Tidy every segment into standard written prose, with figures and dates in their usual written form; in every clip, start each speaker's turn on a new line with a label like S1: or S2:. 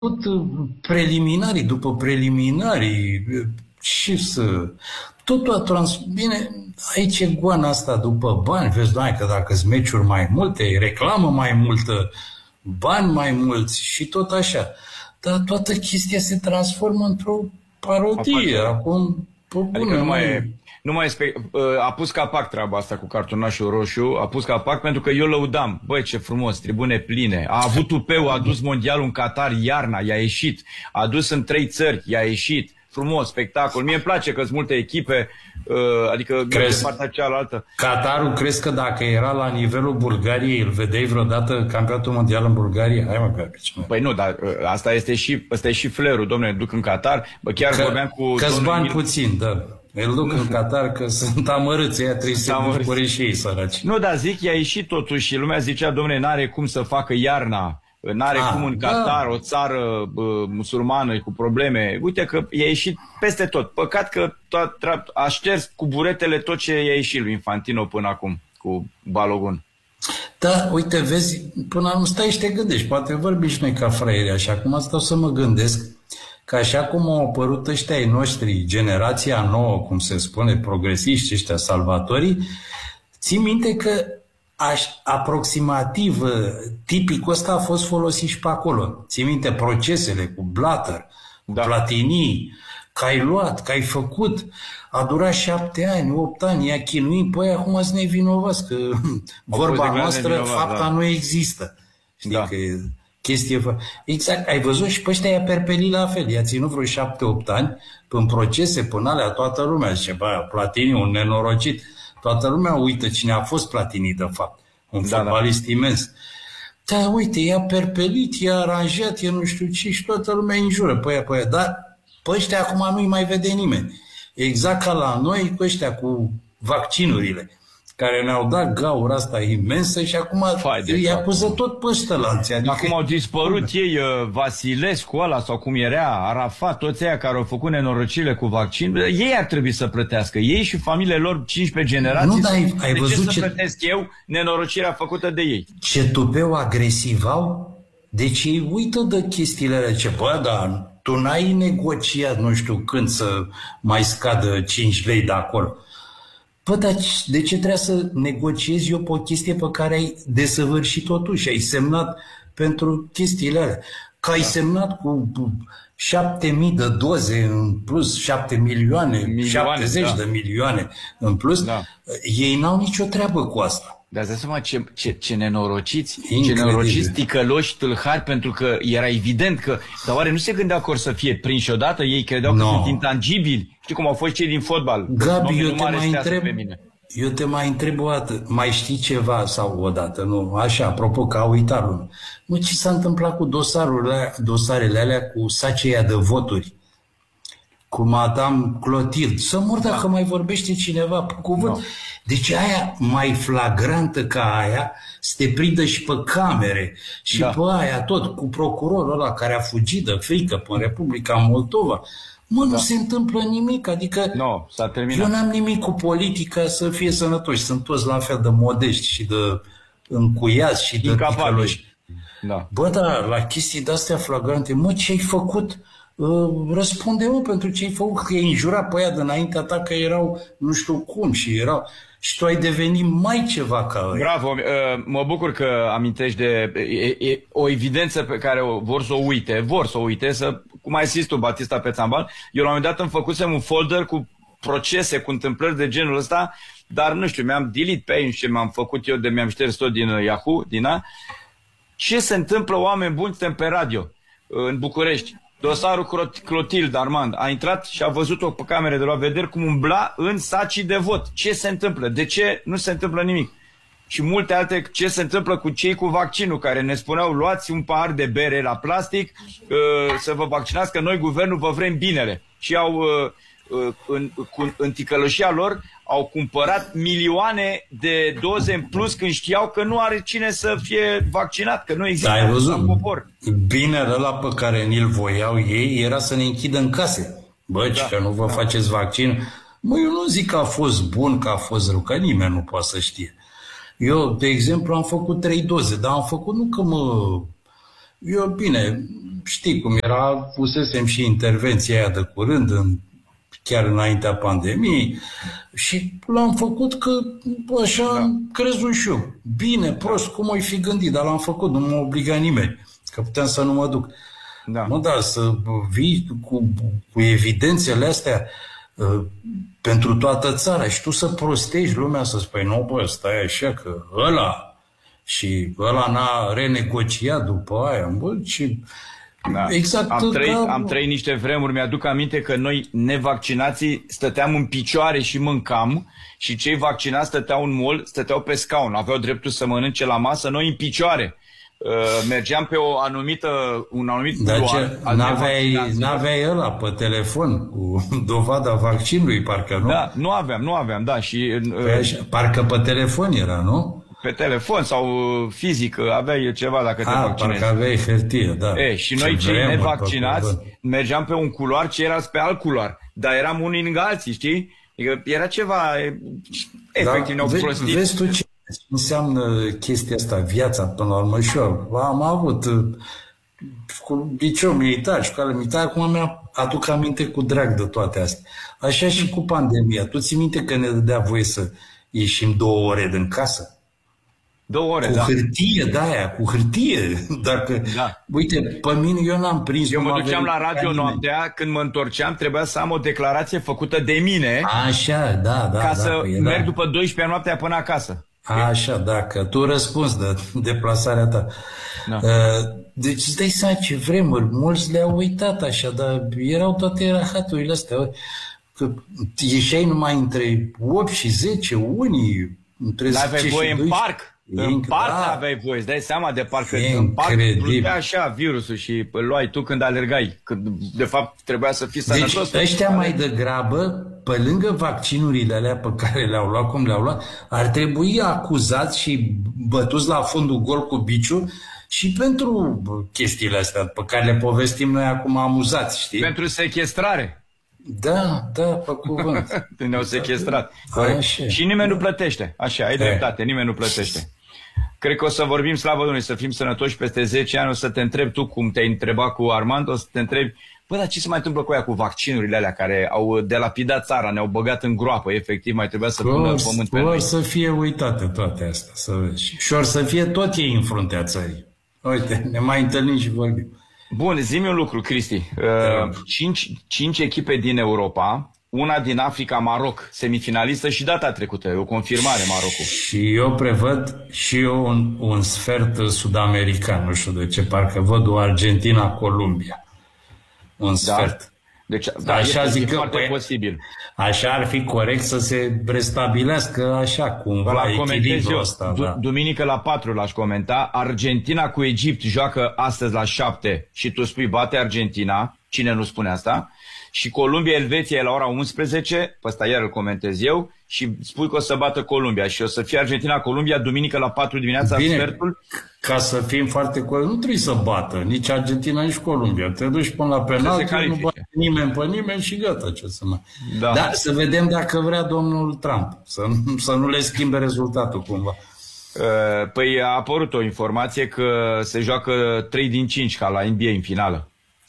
S1: preliminarii, după preliminarii, și să... Totul a Bine, aici e goana asta după bani, vezi, doamne, că dacă-s meciuri mai multe, reclamă mai multă, bani mai mulți și tot așa. Dar toată chestia se transformă într-o parodie. Acum, pe bună,
S2: adică nu mai a pus capac treaba asta cu cartonașul roșu, a pus capac pentru că eu lăudam. Băi, ce frumos, tribune pline. A avut UP-ul, a dus mondialul în Qatar iarna, i-a ieșit. A dus în 3 țări, i-a ieșit. Frumos, spectacol. Mie îmi place că sunt multe echipe, adică de partea cealaltă.
S1: Qatarul, crezi că dacă era la nivelul Bulgariei, îl vedeai vreodată campionatul mondial în Bulgaria? Hai mă, Gabici.
S2: Păi nu, dar asta este și flerul, domnule, duc în Qatar. Bă, chiar vorbeam cu...
S1: Că-s bani puțin, da. Îl duc în Qatar că sunt amărâți, ăia trebuie să bucure și ei, săraci.
S2: Nu, dar zic, i-a ieșit totuși și lumea zicea, domnule, n-are cum să facă iarna. N-are cum în Qatar, o țară musulmană cu probleme. Uite că i-a ieșit peste tot. Păcat că a șters cu buretele tot ce i-a ieșit lui Infantino până acum, cu Balogun.
S1: Da, uite, vezi, până nu stai și te gândești. Poate vorbim și noi ca fraieri așa. Acum stau să mă gândesc că așa cum au apărut ăștia ai noștri, generația nouă, cum se spune, progresiști ăștia, salvatorii, ții minte că aproximativ tipicul ăsta a fost folosit și pe acolo. Ții minte procesele cu Blatter, cu Platini, că ai luat, că ai făcut, a durat 7 ani, 8 ani, i-a chinuit, păi acum să ne vinovați, că vorba noastră, fapta nu există. Știi că e chestie... Exact, ai văzut și pe ăștia i-a perpelit la fel, i-a ținut vreo 7-8 ani, până procese, până alea, toată lumea zice, bă, Platini, un nenorocit. Toată lumea uită cine a fost Platini, de fapt. Un fotbalist imens. Da, uite, i-a perpelit, i-a aranjat, e nu știu ce, și toată lumea îi înjură pe aia. Dar pe ăștia acum nu-i mai vede nimeni. Exact ca la noi cu ăștia, cu vaccinurile, care ne-au dat gaura asta imensă și acum îi acuză tot pe ăștia.
S2: Adică... Acum au dispărut ei, Vasilescu ăla sau cum era, Arafat, toți aia care au făcut nenorocile cu vaccin, ei ar trebui să plătească. Ei și familiile lor, 15 generații.
S1: Nu, dar ai văzut
S2: ce să plătesc eu nenorocirea făcută de ei?
S1: Ce tupeu agresiv au? Deci ei uită de chestiile alea. Ce, bă, dar tu n-ai negociat nu știu când să mai scadă 5 lei de acolo. Bă, dar de ce trebuie să negociezi eu pe o chestie pe care ai desăvârșit totuși? Ai semnat pentru chestiile alea. Că ai semnat cu 7.000 de doze în plus, 7 milioane, 70 de milioane în plus. Ei n-au nicio treabă cu asta.
S2: Dar îți dai seama ce nenorociți, ce nenorociți, ticăloși, tâlhari, pentru că era evident că... Dar oare nu se gândea că or să fie prinși odată? Ei credeau că sunt intangibili. Știi cum au fost cei din fotbal?
S1: Gabi, eu te mai întreb o dată. Mai știi ceva sau odată? Nu, așa, apropo că a uitat lumea. Mă, ce s-a întâmplat cu dosarele alea cu saceia de voturi? Cu Madame Clotilde. Să mor dacă mai vorbește cineva pe cuvânt. Deci aia mai flagrantă ca aia să te prindă și pe camere și pe aia tot cu procurorul ăla care a fugit de frică pe Republica Moldova. Mă, nu se întâmplă nimic, adică
S2: s-a terminat.
S1: Eu n-am nimic cu politica, să fie sănătoși, sunt toți la fel de modești și de încuiați și de ticăloși. Bă, dar la chestii de-astea flagrante, mă, ce-ai făcut? Răspunde-mă pentru ce ai făcut, că i-ai înjurat pe aia dinaintea ta că erau nu știu cum și erau... Și tu ai devenit mai ceva ca ăia.
S2: Bravo, mă bucur că amintești de o evidență pe care vor să o uite, cum ai zis tu, Batista Pețambal. Eu la un moment dat îmi făcusem un folder cu procese, cu întâmplări de genul ăsta, dar nu știu, mi-am delete pe aici ce m-am făcut eu, mi-am șters tot din Yahoo, Ce se întâmplă, oameni buni, suntem pe radio, în București. Dosarul Clotilde Armand a intrat și a văzut-o pe camere de la vedere cum umbla în sacii de vot. Ce se întâmplă? De ce nu se întâmplă nimic? Și multe alte, ce se întâmplă cu cei cu vaccinul, care ne spuneau, luați un pahar de bere la plastic să vă vaccinați, că noi, guvernul, vă vrem binele. Și au, în ticălășia lor, au cumpărat milioane de doze în plus când știau că nu are cine să fie vaccinat, că nu există un popor.
S1: Binele ăla pe care ni-l voiau ei era să ne închidă în case. Bă, că nu vă faceți vaccin. Mă, eu nu zic că a fost bun, că a fost rău, că nimeni nu poate să știe. Eu, de exemplu, am făcut 3 doze, dar am făcut nu că Eu, bine, știi cum era, fusesem și intervenția aia de curând, chiar înaintea pandemiei, și l-am făcut că așa am crezut și eu. Bine, prost, cum o-i fi gândit, dar l-am făcut, nu mă obliga nimeni, că puteam să nu mă duc.
S2: Da.
S1: Mă, dar să vii cu evidențele astea pentru toată țara și tu să prostești lumea, să spui, nu, bă, stai așa, că ăla, și ăla n-a renegociat după aia, bă, și...
S2: Da.
S1: Exact.
S2: Am trăit niște vremuri, mi-aduc aminte că noi nevaccinații stăteam în picioare și mâncam și cei vaccinați stăteau în mall, stăteau pe scaun, aveau dreptul să mănânce la masă, noi în picioare. Mergeam pe un anumit
S1: culoar. N-aveai ăla pe telefon cu dovada vaccinului, parcă, nu?
S2: Da, nu aveam, da. Și,
S1: parcă pe telefon era, nu?
S2: Pe telefon sau fizic, aveai ceva dacă te vaccinezi.
S1: Parcă aveai hârtie, da.
S2: Și noi cei nevaccinați mergeam pe un culoar, ceilalți pe alt culoar, dar eram unii lângă alții, știi? Adică era ceva, efectiv ne-au prostit.
S1: Vezi tu ce înseamnă chestia asta, viața până la urmă și eu. Am avut cu liceu militar, școală militară, acum mi-aduc aminte cu drag de toate astea. Așa și cu pandemia. Tu ții minte că ne dădea voie să ieșim 2 ore din casă?
S2: 2 ore,
S1: cu hârtie, cu hârtie. Dacă, uite, pe mine eu n-am prins.
S2: Eu mă duceam la radio noaptea, când mă întorceam, trebuia să am o declarație făcută de mine.
S1: Așa, da.
S2: Ca să merg după 12 noaptea până acasă.
S1: Așa, da, că tu răspunzi de deplasarea ta. Da. Deci îți dai seama ce vremuri, mulți le-au uitat așa, dar erau toate rahaturile astea. Că ieșeai numai între 8 și 10, unii între 10 și 12.
S2: N-aveai voie în parc? În parc aveai voie, îți dai seama de parc, că în parc plutea așa virusul și îl luai tu când alergai, când de fapt trebuia să fii sănătos.
S1: Deci ăștia mai degrabă, pe lângă vaccinurile alea pe care le-au luat, cum le-au luat, ar trebui acuzați și bătuți la fundul gol cu biciu și pentru chestiile astea pe care le povestim noi acum amuzați, știi?
S2: Pentru sechestrare.
S1: Da, pe cuvânt.
S2: Ne-au sequestrat. Și nimeni nu plătește. Așa, ai dreptate, nimeni nu plătește. Cred că o să vorbim, slavă Domnului, să fim sănătoși peste 10 ani. O să te întreb tu, cum te-ai întrebat cu Armand, o să te întrebi, bă, dar ce se mai întâmplă cu aia, cu vaccinurile alea care au delapidat țara, ne-au băgat în groapă, efectiv, mai trebuia să pună pământ pe noi.
S1: Or să fie uitate toate astea, să vezi. Și or să fie tot ei în fruntea țării. Uite, ne mai întâlnim și vorbim.
S2: Bun, zi-mi un lucru, Cristi. 5 echipe din Europa, una din Africa, Maroc, semifinalistă și data trecută, e o confirmare, Marocul.
S1: Și eu prevăd și eu un sfert sud-american, nu știu de ce, parcă văd o Argentina-Columbia. Un sfert.
S2: Deci,
S1: așa zic că
S2: foarte posibil.
S1: Așa ar fi corect să se restabilească așa cumva echilibrul ăsta.
S2: Duminică la 4 l-aș comenta. Argentina cu Egipt joacă astăzi la 7 și tu spui bate Argentina. Cine nu spune asta? Și Columbia-Elveția e la ora 11, pe ăsta iar îl comentez eu, și spui că o să bată Columbia și o să fie Argentina-Columbia duminică la 4 dimineața.
S1: Bine,
S2: sfertul.
S1: Ca să fim foarte corect, nu trebuie să bată nici Argentina, nici Columbia. Te duci până la penalti, nu bate nimeni pe nimeni și gata, ce să mai... Da, să vedem dacă vrea domnul Trump, să nu le schimbe rezultatul cumva.
S2: Păi a apărut o informație că se joacă 3 din 5 ca la NBA în finală.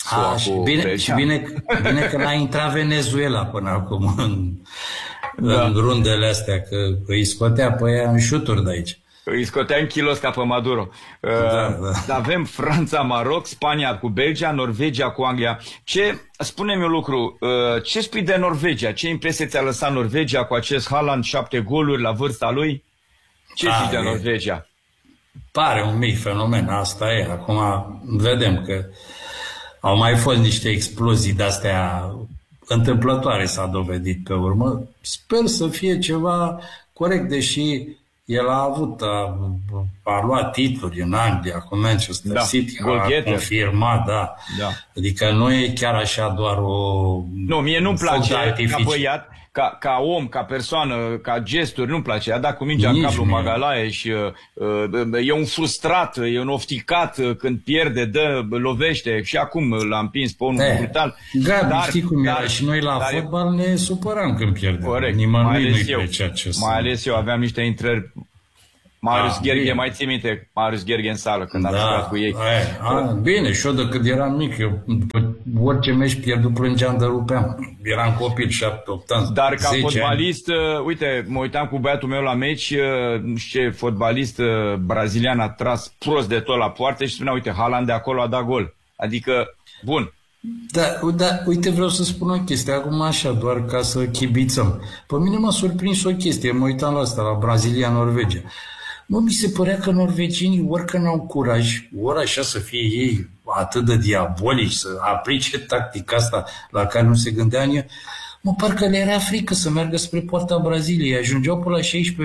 S1: Bine că n-a intrat Venezuela până acum în rundele astea, că îi scotea pe ea în șuturi de aici.
S2: Îi scotea în kilos ca pe Maduro. Avem Franța, Maroc, Spania cu Belgia, Norvegia cu Anglia. Spune-mi un lucru, ce spui de Norvegia? Ce impresie ți-a lăsat Norvegia cu acest Haaland, 7 goluri la vârsta lui? Ce zici de Norvegia?
S1: Pare un mic fenomen, asta e. Acum vedem că au mai fost niște explozii de-astea întâmplătoare, s-a dovedit pe urmă. Sper să fie ceva corect, deși el a luat titluri în Anglia cu Manchester City, a confirmat, Adică nu e chiar așa doar o...
S2: Nu, mie nu-mi place ca băiat, ca om, ca persoană, ca gesturi, nu-mi place. A dat cu mingea în capul Magalaie și e un frustrat, e un ofticat când pierde, lovește și acum l-a împins pe unul brutal.
S1: Știi cum era și noi la fotbal ne supăram când pierdem.
S2: Corect.
S1: Nimănui nu-i plăcea ce să...
S2: Mai ales eu aveam niște intrări Marius Gheorghe, mai ții minte? Marius Gheorghe în sală, când am jucat cu ei.
S1: Bine, și eu de când eram mic, eu după orice meci pierdut plângeam de rupeam. Eram copil, 7-8 ani.
S2: Dar ca fotbalist, uite, mă uitam cu băiatul meu la meci, nu știu ce fotbalist brazilian a tras prost de tot la poartă și spunea, uite, Haaland de acolo a dat gol. Adică, bun.
S1: Da, uite, vreau să spun o chestie, acum așa, doar ca să chibițăm. Pe mine m-a surprins o chestie, mă uitam la asta, la Brazilia-Norvegia. Mă, mi se părea că norvegienii orică n-au curaj, ori așa să fie ei atât de diabolici, să aplice tactica asta la care nu se gândea în ea, mă, parcă le era frică să meargă spre poarta Braziliei. Ajungeau pe la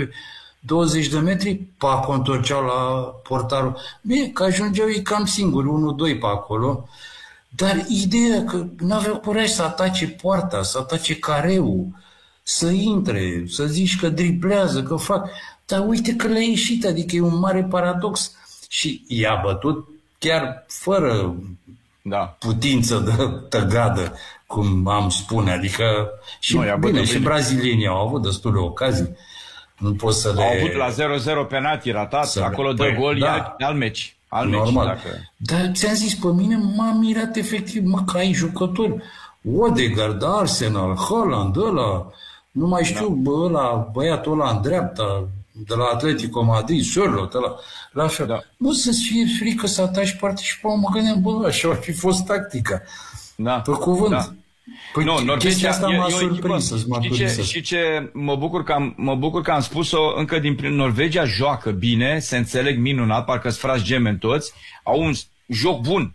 S1: 16-20 de metri, pac, o întorceau la portarul. Bine, că ajungeau ei cam singuri, 1-2 pe acolo, dar ideea că n-aveau curaj să atace poarta, să atace careul, să intre, să zici că driblează, că fac... Dar uite că le-a ieșit, adică e un mare paradox. Și i-a bătut chiar fără putință de tăgadă, cum am spune. Adică și, bine, și brazilienii au avut destule ocazii. Nu pot să le...
S2: Au avut la 0-0 penalti ratat, acolo dă gol, al meci.
S1: Normal. Dar ți-am zis, pe mine m-a mirat efectiv, că ai jucători. Odegaard, Arsenal, Haaland, ăla, nu mai știu, ăla, băiatul ăla în dreapta, de la Atletico Madrid, Sörloth, ăla, la fel. Da. Nu să-ți fie frică să ataci parte și pe mă gândeam, așa ar fi fost tactica. Da. Pe cuvânt. Da. Păi nu, Norvegia asta m-a surprins.
S2: Și ce mă bucur că am spus-o încă din plin. Norvegia joacă bine, se înțeleg minunat, parcă-s frați gemeni toți, au un joc bun.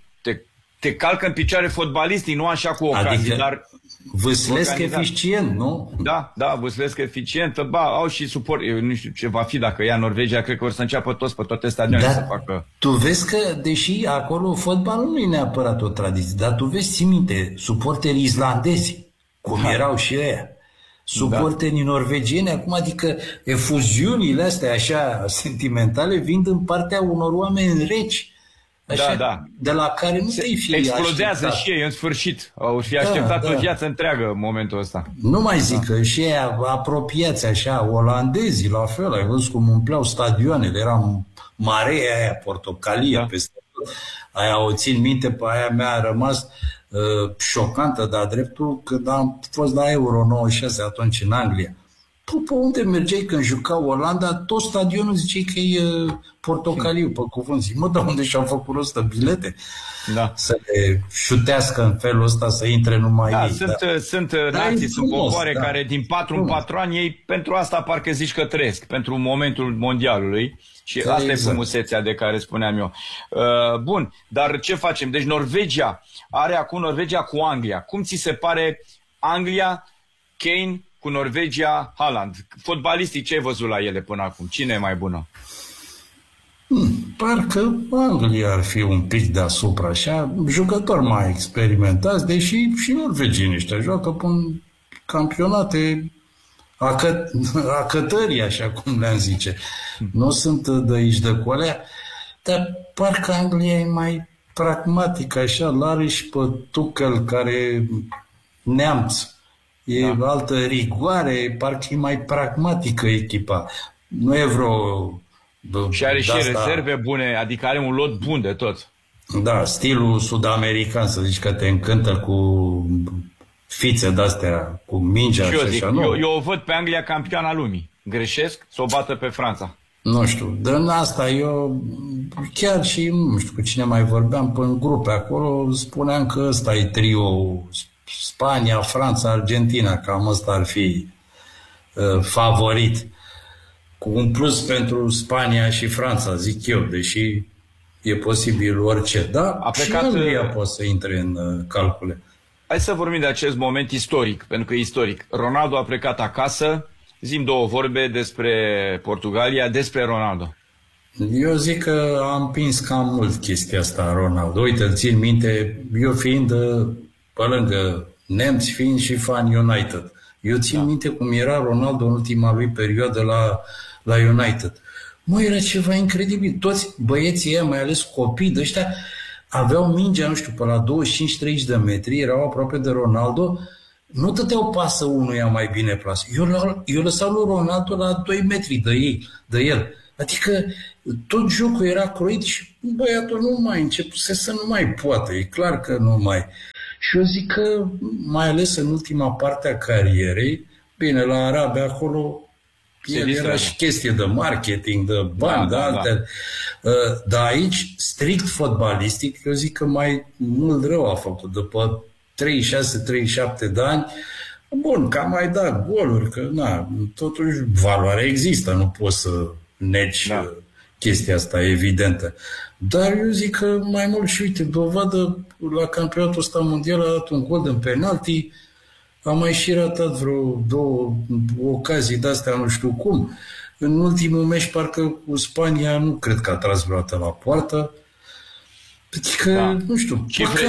S2: Te calcă în picioare fotbalistii, nu așa cu ocazii, adică dar...
S1: Vâslesc eficient, nu?
S2: Da, vâslesc eficient. Ba, au și suport. Eu nu știu ce va fi dacă ia Norvegia, cred că vor să înceapă toți pe toate stadioanele să facă.
S1: Tu vezi că, deși acolo fotbalul nu e neapărat o tradiție, dar tu vezi, ții minte, suporterii islandezi, cum erau și ăia. Suporterii norvegieni, acum, adică efuziunile astea așa sentimentale vin din partea unor oameni reci. Așa, de la care nu te-ai fi
S2: explodează
S1: așteptat.
S2: Și ei în sfârșit. Au fi așteptat o viață întreagă în momentul ăsta.
S1: Nu mai zic că și ei apropiați așa, olandezii la fel, ai văzut cum umpleau stadioanele, era marea aia portocalie peste tot. Aia o țin minte, pe aia mea a rămas șocantă, dar dreptul când am fost la Euro 96 atunci în Anglia. Pe unde mergeai când juca Olanda, tot stadionul ziceai că e portocaliu, pe cuvânt. Zic, mă, dar unde și-au făcut ăsta bilete? Să le șutească în felul ăsta, să intre numai ei.
S2: Sunt nații, sunt popoare care din 4 în 4 ani, ei pentru asta parcă zici că trăiesc, pentru momentul mondialului. Și asta e frumusețea de care spuneam eu. Bun, dar ce facem? Deci Norvegia are acum Norvegia cu Anglia. Cum ți se pare Anglia, Kane, cu Norvegia, Haaland? Fotbalistii, ce ai văzut la ele până acum? Cine e mai bună?
S1: Parcă Anglia ar fi un pic deasupra, așa, jucători mai experimentați, deși și norvegienii ăștia joacă pe campionate acătării, așa cum le-am zice. Nu sunt de aici de colea, dar parcă Anglia e mai pragmatică, așa, l-are și pe Tuchel, care neamț. E altă rigoare, parcă e mai pragmatică echipa. Nu e vreo...
S2: Și are și rezerve bune, adică are un lot bun de tot.
S1: Da, stilul sud-american, să zici că te încântă cu fițe de-astea, cu mingea și așa, nu?
S2: Eu o văd pe Anglia campioana lumii. Greșesc? Să o bată pe Franța.
S1: Nu știu, dar în asta eu chiar și, nu știu cu cine mai vorbeam, în grupe acolo, spuneam că ăsta e trio Spania, Franța, Argentina, cam ăsta ar fi favorit. Cu un plus pentru Spania și Franța, zic eu, deși e posibil orice. Da, și Anglia poate să intre în calcule.
S2: Hai să vorbim de acest moment istoric, pentru că e istoric. Ronaldo a plecat acasă. Zi-mi două vorbe despre Portugalia, despre Ronaldo.
S1: Eu zic că am împins cam mult chestia asta, Ronaldo. Uite, țin minte, eu fiind pe lângă nemți, fiind și fan United. Eu țin minte cum era Ronaldo în ultima lui perioadă la United. Mă, era ceva incredibil. Toți băieții ăia, mai ales copii de ăștia, aveau mingea, nu știu, pe la 25-30 de metri, erau aproape de Ronaldo, nu dădeau pasă unuia mai bine plasă. Eu lăsau lui Ronaldo la 2 metri de el. Adică tot jocul era croit și băiatul nu mai începuse să nu mai poată. E clar că nu mai... Și eu zic că, mai ales în ultima parte a carierei, bine, la Arabia acolo era și chestie de marketing, de bani, de alte. Dar aici, strict fotbalistic, eu zic că mai mult rău a făcut. După 36-37 de ani, bun, că am mai dat goluri, că na, totuși valoarea există, nu poți să negi chestia asta evidentă. Dar eu zic că mai mult și uite, dovadă la campionatul ăsta mondial a dat un gol în penalti, a mai și ratat vreo 2 ocazii de-astea, nu știu cum. În ultimul meci, parcă cu Spania, nu cred că a tras vreodată la poartă. Adică, nu știu,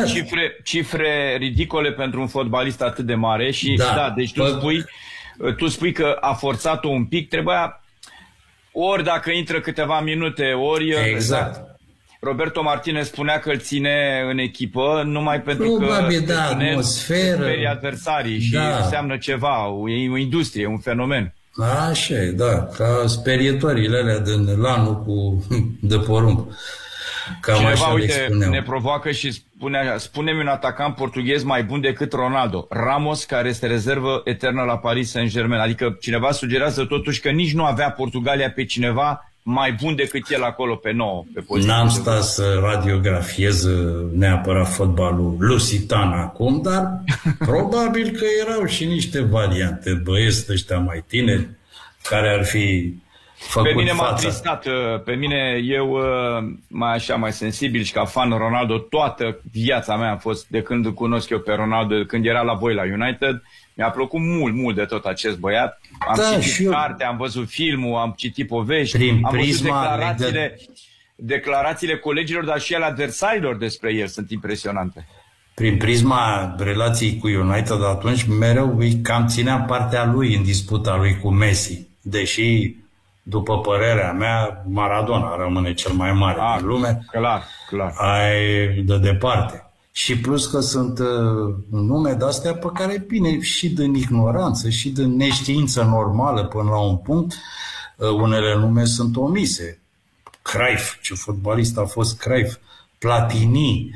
S2: cifre ridicole pentru un fotbalist atât de mare și deci tu spui că a forțat-o un pic, trebuia ori dacă intră câteva minute, ori...
S1: Exact.
S2: Roberto Martinez spunea că îl ține în echipă numai pentru
S1: probabil,
S2: că
S1: atmosferă,
S2: sperie adversarii și înseamnă ceva, e o industrie, un fenomen.
S1: Așa e, ca sperietorile alea din lanul de porumb. Cam
S2: cineva,
S1: așa
S2: uite, ne provoacă și spune-mi un atacant portughez mai bun decât Ronaldo. Ramos, care este rezervă eternă la Paris Saint-Germain. Adică cineva sugerează totuși că nici nu avea Portugalia pe cineva mai bun decât el acolo pe 9.
S1: N-am stat să radiografiez neapărat fotbalul lusitan acum, dar probabil că erau și niște variante, băieți ăștia mai tineri, care ar fi făcut
S2: pe mine
S1: fața.
S2: m-a tristat, pe mine eu mai sensibil și ca fan Ronaldo, toată viața mea a fost de când cunosc eu pe Ronaldo, de când era la voi la United. Mi-a plăcut mult de tot acest băiat. Am citit carte, am văzut filmul, am citit povești, am văzut declarațiile colegilor, dar și ale adversarilor despre el sunt impresionante.
S1: Prin prisma relației cu United atunci, mereu cam țineam partea lui în disputa lui cu Messi. Deși, după părerea mea, Maradona rămâne cel mai mare din lume.
S2: Clar.
S1: De departe. Și plus că sunt nume de-astea pe care, bine, și din ignoranță, și din neștiință normală până la un punct, unele nume sunt omise. Cruyff, ce fotbalist a fost Cruyff, Platini,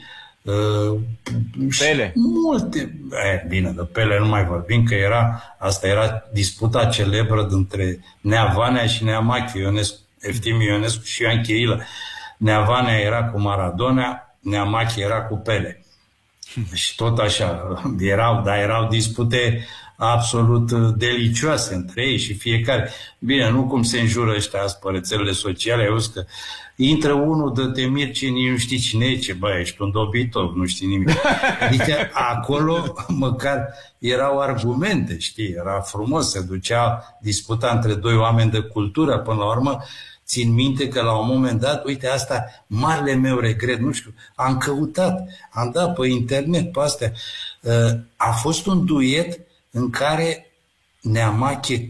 S2: Pele.
S1: Multe. Bine, de Pele nu mai vorbim, că asta era disputa celebră dintre Nea Vanea și Nea Machi, Eftimiu Ionescu și Ioan Chirilă. Nea Vanea era cu Maradona, Nea Machi era cu Pele. Și tot așa, erau dispute absolut delicioase între ei și fiecare. Bine, nu cum se înjură ăștia azi pe rețelele sociale, eu zic că intră unul de te mirci, nu știi cine e, ce băi, ești un dobitov, nu știi nimic. Adică acolo măcar erau argumente, știi, era frumos, se ducea disputa între doi oameni de cultură, până la urmă. Țin minte că la un moment dat, uite, asta, marele meu regret, nu știu, am căutat, am dat pe internet, pe astea, a fost un duet în care Nea Mache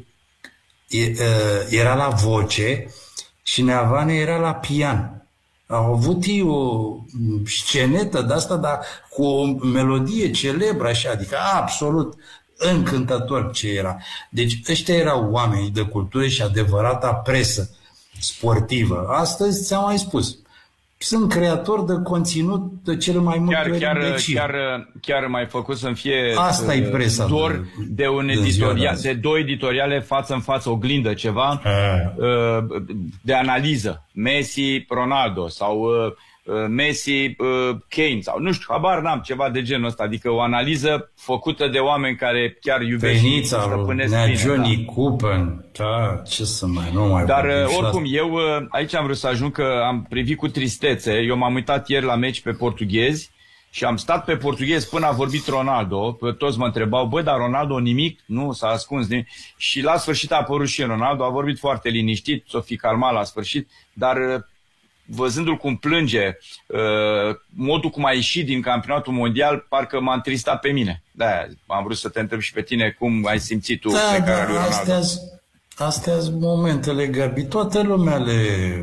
S1: era la voce și Nea Vane era la pian. Au avut ei o scenetă de asta, dar cu o melodie celebră, așa, adică absolut încântător ce era. Deci ăștia erau oameni de cultură și adevărata presă sportivă. Astăzi ți-am mai spus. Sunt creator de conținut de cele mai multe
S2: chiar mai făcut să-mi fie
S1: dor
S2: de un editorial, de 2 editoriale față în față, oglindă ceva de analiză. Messi, Ronaldo sau Messi, Kane sau nu știu, habar n-am, ceva de genul ăsta. Adică o analiză făcută de oameni care chiar iubesc și stăpânesc bine.
S1: Johnny Cooper, ce să mai
S2: Dar oricum, eu aici am vrut să ajung că am privit cu tristețe. Eu m-am uitat ieri la meci pe portughezi și am stat pe portughezi până a vorbit Ronaldo. Toți mă întrebau, dar Ronaldo nimic? Nu, s-a ascuns nimic. Și la sfârșit a apărut și Ronaldo, a vorbit foarte liniștit, s-o fi calmat la sfârșit, dar văzându-l cum plânge, modul cum a ieșit din campionatul mondial, parcă m-a întristat pe mine. De-aia am vrut să te întreb și pe tine cum ai simțit tu plecarea lui Ronaldo.
S1: Astea sunt momentele, Gabi. Toată lumea le...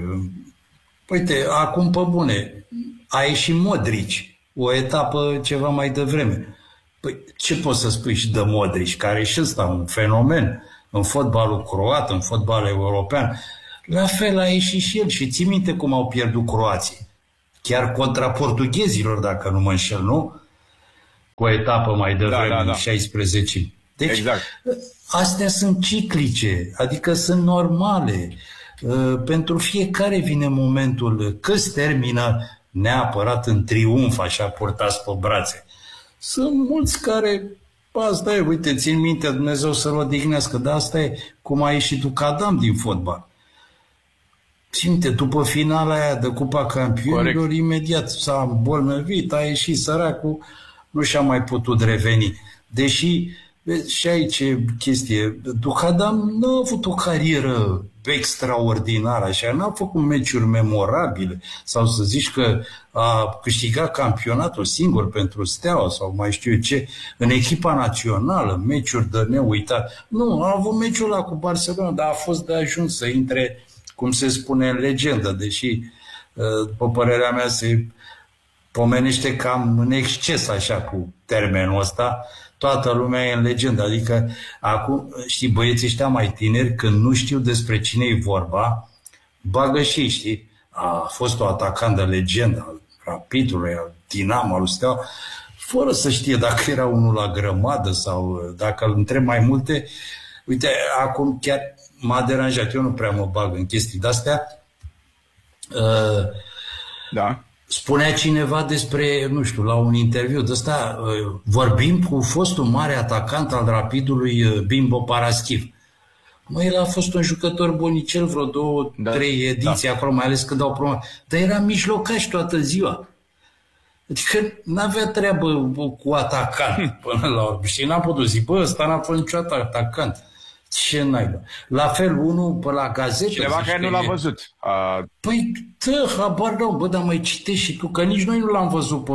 S1: Uite, acum pe bune, a ieșit Modric, o etapă ceva mai devreme. Păi, ce poți să spui și de Modric, care e și ăsta un fenomen în fotbalul croat, în fotbalul european? La fel a ieșit și el și ții minte cum au pierdut croații. Chiar contra portughezilor, dacă nu mă înșel, nu? Cu o etapă mai devreme, în 16. Deci, exact. Astea sunt ciclice, adică sunt normale. Pentru fiecare vine momentul că se termină neapărat în triumf, așa purtați pe brațe. Sunt mulți care, asta e, uite, țin minte, Dumnezeu să-l odihnească, dar asta e cum a ieșit Ducadam din fotbal. Simte, după finala aia de Cupa Campionilor, corect, imediat s-a îmbolnăvit, a ieșit săracul, nu și-a mai putut reveni. Deși, și aici e chestie, Ducadam nu a avut o carieră extraordinară, așa, n-a făcut meciuri memorabile, sau să zici că a câștigat campionatul singur pentru Steaua, sau mai știu eu ce, în echipa națională, meciuri de neuitat. Nu, a avut meciul ăla cu Barcelona, dar a fost de ajuns să intre, cum se spune, în legendă, deși, după părerea mea, se pomenește cam în exces, așa, cu termenul ăsta. Toată lumea e în legendă. Adică, acum, știi, băieții ăștia mai tineri, când nu știu despre cine e vorba, bagă și, știi, a fost o atacant de legendă al Rapidului, al Dinamo, al lui Steaua, fără să știe dacă era unul la grămadă sau dacă îl întreb mai multe. Uite, acum chiar m-a deranjat, eu nu prea mă bag în chestii de-astea.
S2: Da.
S1: Spunea cineva despre, nu știu, la un interviu de ăsta, vorbim cu fostul mare atacant al Rapidului, Bimbo Paraschiv. Măi, el a fost un jucător bunicel vreo 2-3 ediții acolo, mai ales când dau probleme. Dar era mijlocaș toată ziua. Adică n-avea treabă cu atacant până la urmă. Și n-am putut zic, bă, ăsta n-a fost niciodată atacant. Ce naiba. La fel, unul pe la gazetă.
S2: Cineva care nu l-a văzut.
S1: Păi, habar dau, bă, dar mai citești și tu, că nici noi nu l-am văzut pe,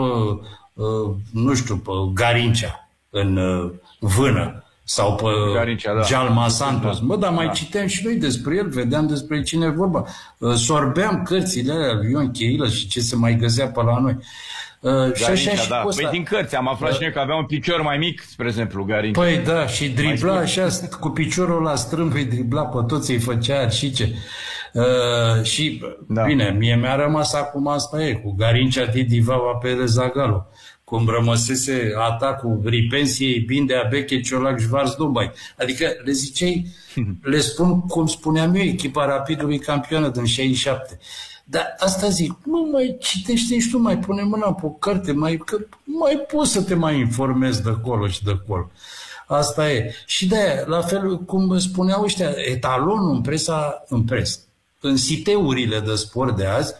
S1: nu știu, pe Garincea în Vână sau pe Garincea, Jalma Santos. Bă, dar mai citeam și noi despre el, vedeam despre cine e vorba. Sorbeam cărțile alea lui Ion Cheilă și ce se mai găsea pe la noi.
S2: Garincea, și da. Păi din cărți am aflat și noi că avea un picior mai mic, spre exemplu, Garincea.
S1: Păi da, și dribla așa, cu piciorul la strâmb, îi dribla pe toți, îi făcea arșice. Și, bine, mie mi-a rămas acum asta e, cu Garincea Didi Vava pe Zagalo, cum rămăsese atacul Ripensiei, Bindea, Beche, Ciolac, Șvarz, Dubai. Adică le ziceai, le spun cum spuneam eu, echipa Rapidului campioană din 67. Dar asta zic, nu mai citește și tu, mai pune mâna pe o carte, că mai poți să te mai informezi de acolo și de acolo. Asta e. Și de-aia, la fel cum spuneau ăștia, etalonul în presă, în siteurile de sport de azi,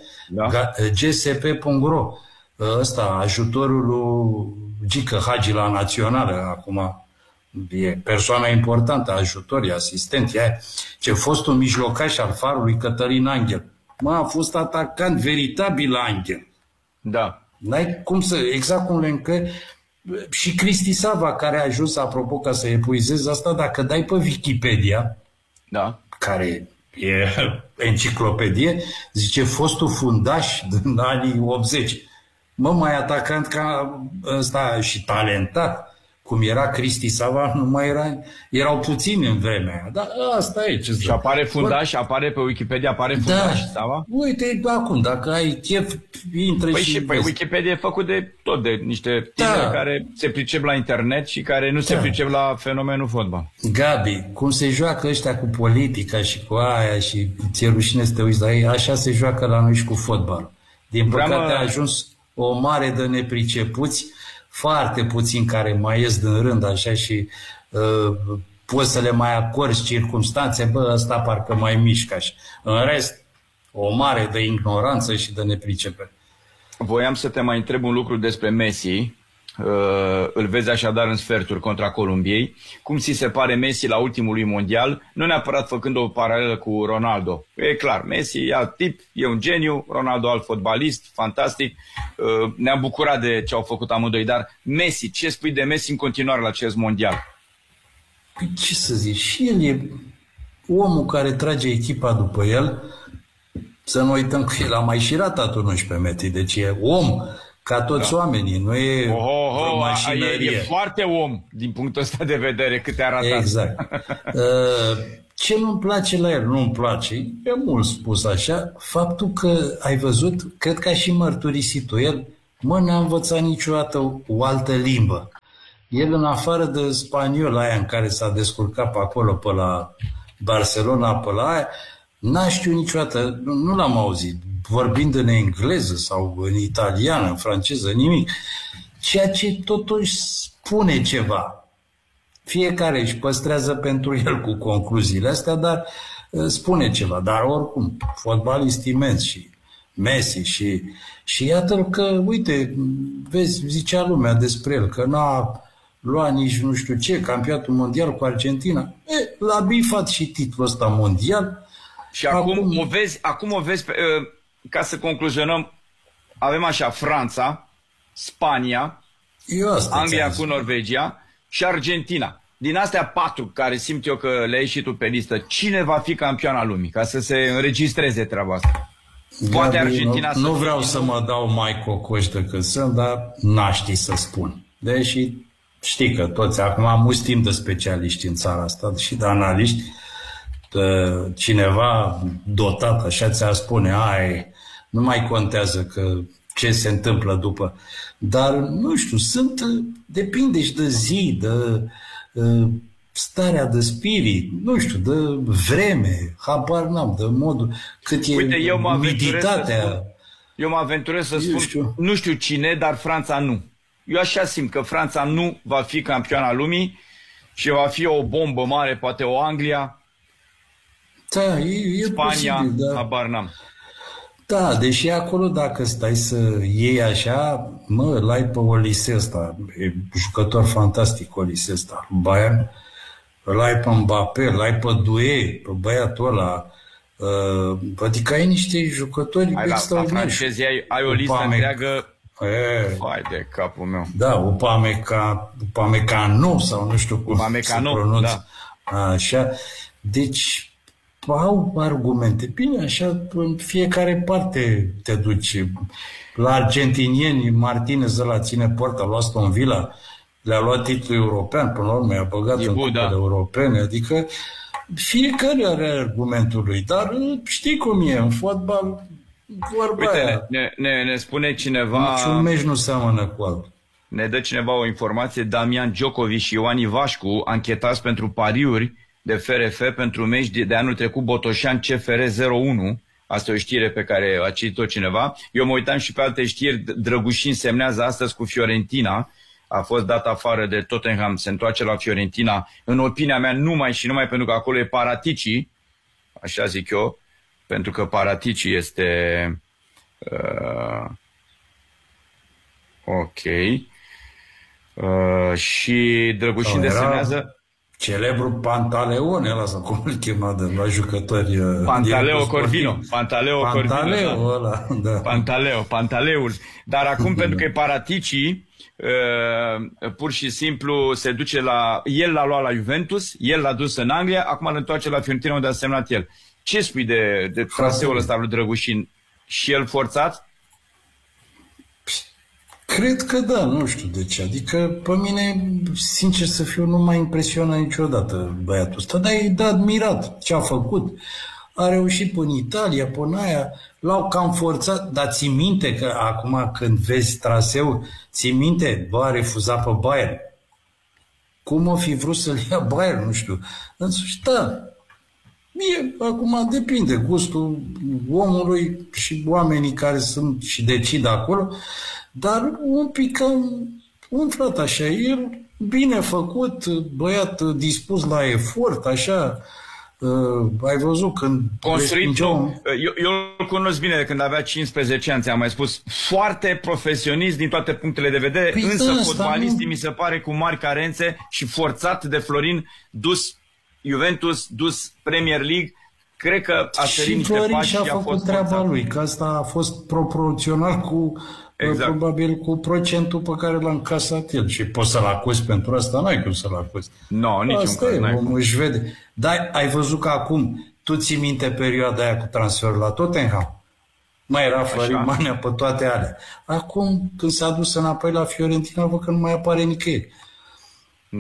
S1: gsp.ro, ăsta, ajutorul lui Gică Hagi la Națională, acum e persoana importantă, ajutorii, asistenții aia, ce fostul mijlocaș al Farului Cătălin Anghel. Mă, a fost atacant veritabil Anghel.
S2: Da.
S1: N-ai cum să, exact cum Lencă, și Cristi Sava, care a ajuns, apropo, ca să epuizez asta, dacă dai pe Wikipedia, care e enciclopedie, zice fostul fundaș din anii 80. Mă, mai atacant ca ăsta și talentat, cum era Cristi Sava, nu mai erau puțini în vremea aia. Dar asta e ce.
S2: Și apare fundaș, apare pe Wikipedia, apare fundaș Sava?
S1: Uite, acum, dacă ai chef, intră și
S2: Wikipedia e făcut de tot, de niște tineri care se pricep la internet și care nu se pricep la fenomenul fotbal.
S1: Gabi, cum se joacă ăștia cu politica și cu aia și ți-e rușine să te uiți la ei, așa se joacă la noi și cu fotbal. Din păcate a ajuns o mare de nepricepuți, foarte puțini care mai ies din rând așa și poți să le mai acorzi circumstanțe, bă, ăsta parcă mai mișcă așa. În rest, o mare de ignoranță și de nepricepere.
S2: Voiam să te mai întreb un lucru despre Messi. Îl vezi așadar în sferturi contra Columbiei. Cum ți se pare Messi la ultimul lui mondial? Nu neapărat făcând o paralelă cu Ronaldo. E clar, Messi e alt tip, e un geniu, Ronaldo alt fotbalist, fantastic. Ne-am bucurat de ce au făcut amândoi, dar Messi, ce spui de Messi în continuare la acest mondial?
S1: Păi ce să zic, și el e omul care trage echipa după el. Să nu uităm că el a mai și ratat un 11 metri, deci e om ca toți oamenii, nu e o mașinărie.
S2: E foarte om din punctul ăsta de vedere, câte a ratat.
S1: Exact. Ce nu-mi place la el? Nu-mi place, e mult spus așa, faptul că ai văzut, cred că a și mărturisit-o el, n-a învățat niciodată o altă limbă. El, în afară de spaniola aia în care s-a descurcat pe acolo, pe la Barcelona, pe la aia, n-a știut niciodată, nu l-am auzit, vorbind în engleză sau în italiană, în franceză, nimic. Ceea ce totuși spune ceva. Fiecare își păstrează pentru el cu concluziile astea, dar spune ceva. Dar oricum, fotbalist imens și Messi și iată-l că, uite, vezi, zicea lumea despre el, că n-a luat nici nu știu ce, campionatul mondial cu Argentina. L-a bifat și titlul ăsta mondial.
S2: Și acum o vezi, ca să concluzionăm, avem așa Franța, Spania, Anglia cu Norvegia și Argentina. Din astea 4 care simt eu că le-ai ieșit tu pe listă, cine va fi campion al lumii? Ca să se înregistreze treaba asta. Poate
S1: Gabi,
S2: Argentina
S1: nu vreau să mă dau mai cocoș decât sunt, dar n-aș ști să spun. Deși știi că toți, acum am mult timp de specialiști în țara asta și de analiști, cineva dotat, așa ți-ar spune, nu mai contează că ce se întâmplă după. Dar, nu știu, depinde și de zi, de starea de spirit, nu știu, de vreme, habar n-am, de modul, cât
S2: uite,
S1: e umiditatea.
S2: Eu mă aventurez să spun, nu știu cine, dar Franța nu. Eu așa simt că Franța nu va fi campioana lumii și va fi o bombă mare, poate o Anglia,
S1: da, e
S2: Spania,
S1: posibil, da.
S2: habar n-am.
S1: Da, deși acolo dacă stai să iei așa, îl ai pe Olise ăsta, e jucător fantastic Olise ăsta, Bayern, îl ai pe Mbappé, îl ai pe Doué, pe băiatul ăla, adică ai niște jucători extraordinari.
S2: La francezi ai o listă întreagă, hai de capul meu.
S1: Da, Upamecano sau nu știu cum se pronunță. Da. Așa, deci au argumente. Bine, așa, în fiecare parte te duci. La argentinieni, Martinez ăla ține poarta, a luat Aston Villa, le-a luat titlul european, până la urmă i-a băgat în cupele europene, adică fiecare are argumentul lui, dar știi cum e, în fotbal, vorba aia.
S2: Ne spune cineva...
S1: Niciun meci nu seamănă cu altul.
S2: Ne dă cineva o informație, Damian Djokovic și Ioan Ivașcu, anchetați pentru pariuri de FRF pentru meci de anul trecut Botoșan CFR 0-1. Asta e o știre pe care a citit-o cineva. Eu mă uitam și pe alte știri. Drăgușin semnează astăzi cu Fiorentina. A fost dat afară de Tottenham, se întoarce la Fiorentina. În opinia mea, numai și numai pentru că acolo e Paratici, așa zic eu, pentru că Paratici este... ok. Și Drăgușin desemnează...
S1: Celebrul Pantaleone, ăla sau cum îl chema de la jucători...
S2: Pantaleo Corvino. Pantaleo
S1: ăla, da.
S2: Pantaleul. Dar acum, pentru că e Paratici, pur și simplu se duce la... El l-a luat la Juventus, el l-a dus în Anglia, acum îl întoarce la Fiorentina unde a semnat el. Ce spui de traseul ăsta lui Drăgușin? Și el forțat?
S1: Cred că da, nu știu de ce. Adică pe mine, sincer să fiu, nu m-a impresionat niciodată băiatul ăsta, dar e de admirat ce a făcut. A reușit până în Italia, până aia, l-au cam forțat, dar ții minte că acum când vezi traseul, ții minte, a refuzat pe Bayern. Cum o fi vrut să-l ia Bayern, nu știu. Însuși, da, acum depinde gustul omului și oamenii care sunt și decid acolo, dar un pic umflat așa, el bine făcut, băiat dispus la efort, așa, ai văzut când...
S2: Construit, eu îl cunosc bine de când avea 15 ani, ți-am mai spus, foarte profesionist din toate punctele de vedere, însă fotbalistii mi se pare cu mari carențe și forțat de Florin, dus Juventus, dus Premier League, cred că a sărit niște pași și a făcut
S1: treaba lui, că asta a fost proporțional cu... Exact. Probabil cu procentul pe care l-a încasat el. Și poți să-l acuzi pentru asta? N-ai cum să-l acuzi.
S2: Nu, niciun caz.
S1: Omul își vede. Dar ai văzut că acum, tu ții minte perioada aia cu transferul la Tottenham? Mai era Florin Manea pe toate alea. Acum, când s-a dus înapoi la Fiorentina, văd că nu mai apare nicăieri.
S2: Da.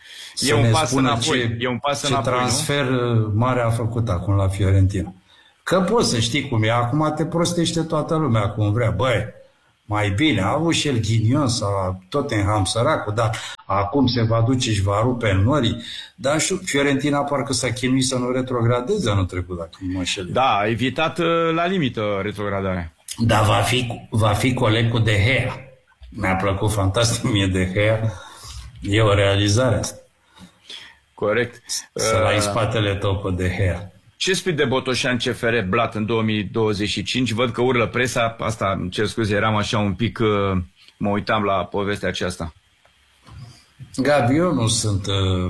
S1: să ne spună ce transfer mare a făcut acum la Fiorentina. Că poți să știi cum e, acum te prostește toată lumea cum vrea. Băi, mai bine, a avut și el ghinion sau Tottenham săracul, dar acum se va duce și va rupe în norii. Dar și Fiorentina parcă s-a chinuit să nu retrogradeze anul trecut, dacă nu mă înșel.
S2: Da, a evitat la limită retrogradarea.
S1: Dar va fi coleg cu De Gea. Mi-a plăcut fantastic mie De Gea. E o realizare asta.
S2: Corect.
S1: Să ai spatele tău pe De Gea.
S2: Ce spui de Botoșan CFR Blat în 2025? Văd că urlă presa. Asta, îmi cer scuze, eram așa un pic... mă uitam la povestea aceasta.
S1: Gabi, eu nu sunt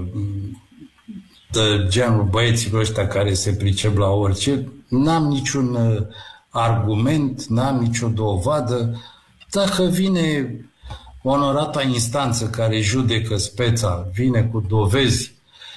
S1: de genul băieților ăștia care se pricep la orice. N-am niciun argument, n-am nicio dovadă. Dacă vine onorata instanță care judecă speța, vine cu dovezi,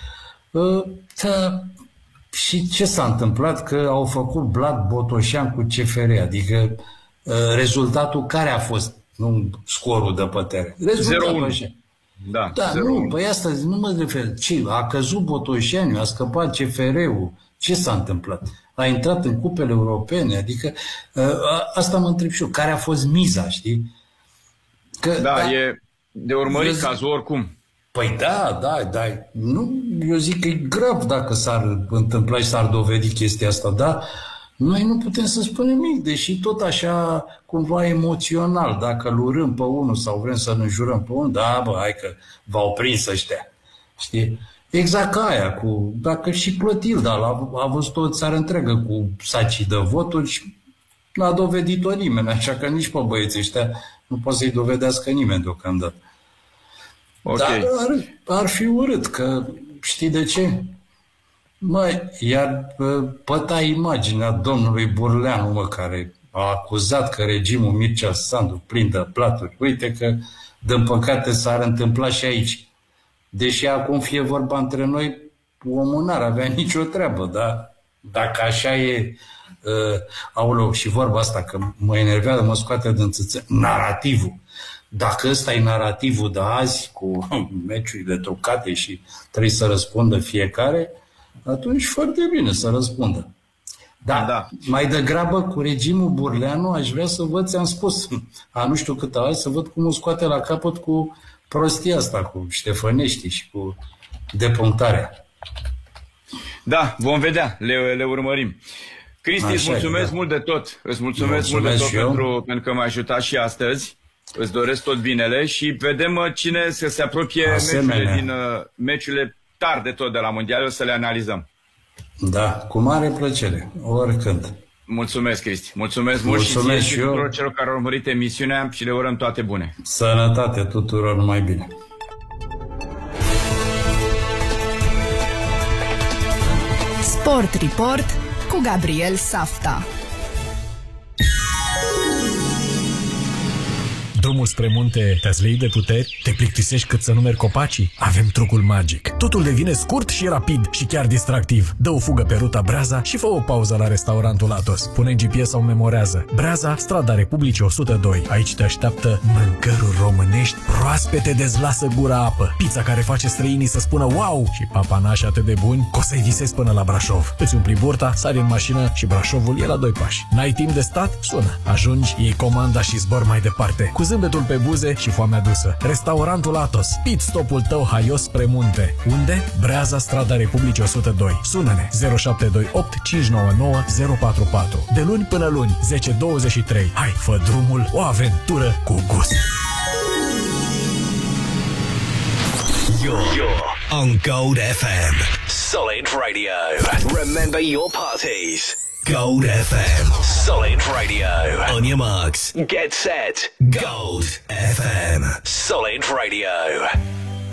S1: și ce s-a întâmplat? Că au făcut Blat Botoșan cu CFR, adică rezultatul care a fost? Nu scorul de pe teren. Rezultatul
S2: 0-1. Da,
S1: nu, păi asta nu mă refer. Ce? A căzut Botoșaniu, a scăpat CFR-ul. Ce s-a întâmplat? A intrat în cupele europene, adică asta mă întreb și eu. Care a fost miza, știi? Că,
S2: e de urmărit cazul oricum.
S1: Păi da. Nu, eu zic că e grav dacă s-ar întâmpla și s-ar dovedi chestia asta, dar noi nu putem să spunem nimic, deși tot așa cumva emoțional, dacă îl urâm pe unul sau vrem să ne jurăm pe unul, da, bă, hai că v-au prins ăștia, știi? Exact ca aia, dacă și Clotilde a văzut o țară întreagă cu sacii de voturi și n-a dovedit-o nimeni, așa că nici pe băieții ăștia nu poate să-i dovedească nimeni deocamdată. Okay. Dar ar fi urât, că știi de ce? Iar păta imaginea domnului Burleanu, care a acuzat că regimul Mircea Sandu plin de platuri. Uite că, din păcate, s-ar întâmpla și aici. Deși acum fie vorba între noi, omul n-ar avea nicio treabă, dar dacă așa e, aoleu, și vorba asta, că mă enervează, mă scoate din țâță, narativul. Dacă ăsta e narativul de azi, cu meciurile trucate și trebuie să răspundă fiecare, atunci foarte bine să răspundă. Da. Mai degrabă cu regimul Burleanu aș vrea să văd, ți-am spus, nu știu câte ori, să văd cum o scoate la capăt cu prostia asta, cu Ștefănești și cu depunctarea.
S2: Da, vom vedea, le urmărim. Cristi, îți mulțumesc mult de tot. Îți mulțumesc mult de tot pentru că m-ai ajutat și astăzi. Îți doresc tot binele și vedem cine se apropie meciurile tari de tot de la Mondial, o să le analizăm. Da, cu mare plăcere, oricând. Mulțumesc, Cristi. Mulțumesc mult și tuturor celor care au urmărit emisiunea și le urăm toate bune. Sănătate tuturor, numai bine.
S3: Sport Report cu Gabriel Safta.
S4: Drumul spre munte te-a zleit de puteri? Te plictisești cât să numeri copacii? Avem trucul magic. Totul devine scurt și rapid și chiar distractiv. Dă o fugă pe ruta Breaza și fă o pauză la restaurantul Atos. Pune GPS sau memorează. Breaza, strada Republicii 102. Aici te așteaptă mâncăruri românești proaspete, dezlasă gura apă. Pizza care face străinii să spună wow și papanași atât de buni că o să-i visezi până la Brașov. Îți umpli burta, sari în mașină și Brașovul e la 2 pași. N-ai timp de stat? Sună. Ajungi, iei comanda și zbor mai departe. Cu zâmbetul pe buze și foamea dusă. Restaurantul Atos. Pit stopul tău haios spre munte. Unde? Breaza, strada Republicii 102. Sună-ne 0728 599 044. De luni până luni, 10-23. Hai, fă drumul, o aventură cu gust.
S5: You're on Gold FM. Solid Radio. Remember your parties. Gold FM. Solid Radio. On your marks. Get set. Gold FM. Solid Radio.